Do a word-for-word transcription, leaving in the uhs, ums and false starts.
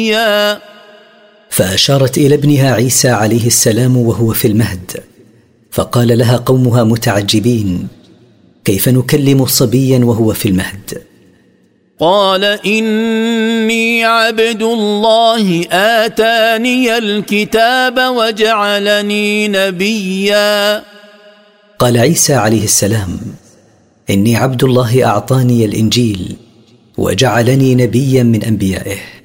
فأشارت إلى ابنها عيسى عليه السلام وهو في المهد، فقال لها قومها متعجبين: كيف نكلم صبيا وهو في المهد؟ قال إني عبد الله آتاني الكتاب وجعلني نبيا. قال عيسى عليه السلام: إني عبد الله أعطاني الإنجيل وجعلني نبيا من أنبيائه.